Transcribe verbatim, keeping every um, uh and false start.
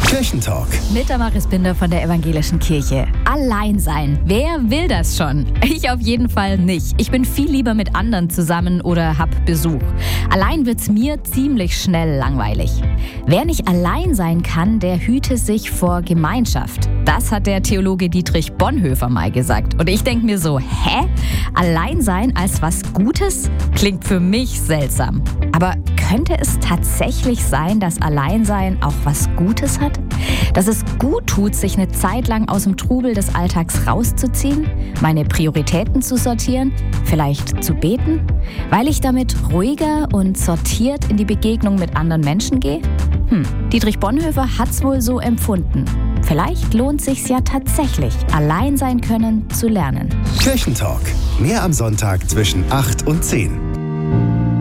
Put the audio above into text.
Kirchentalk. Mit Damaris Binder von der Evangelischen Kirche. Allein sein. Wer will das schon? Ich auf jeden Fall nicht. Ich bin viel lieber mit anderen zusammen oder hab Besuch. Allein wird's mir ziemlich schnell langweilig. Wer nicht allein sein kann, der hüte sich vor Gemeinschaft. Das hat der Theologe Dietrich Bonhoeffer mal gesagt. Und ich denke mir so, hä? Allein sein als was Gutes? Klingt für mich seltsam. Aber könnte es tatsächlich sein, dass Alleinsein auch was Gutes hat? Dass es gut tut, sich eine Zeit lang aus dem Trubel des Alltags rauszuziehen, meine Prioritäten zu sortieren, vielleicht zu beten, weil ich damit ruhiger und sortiert in die Begegnung mit anderen Menschen gehe? Hm, Dietrich Bonhoeffer hat's wohl so empfunden. Vielleicht lohnt sich's ja tatsächlich, allein sein können zu lernen. Kirchentalk. Mehr am Sonntag zwischen acht und zehn.